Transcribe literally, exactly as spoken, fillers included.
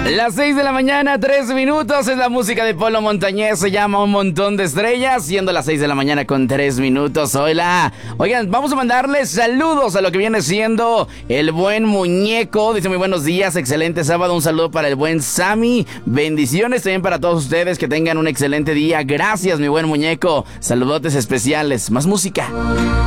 Las seis de la mañana, tres minutos, es la música de Polo Montañés, se llama Un Montón de Estrellas, siendo las seis de la mañana con tres minutos. Hola, oigan, vamos a mandarles saludos a lo que viene siendo el buen muñeco. Dice muy buenos días, excelente sábado, un saludo para el buen Sammy, bendiciones también para todos ustedes, que tengan un excelente día. Gracias, mi buen muñeco, saludotes especiales, más música.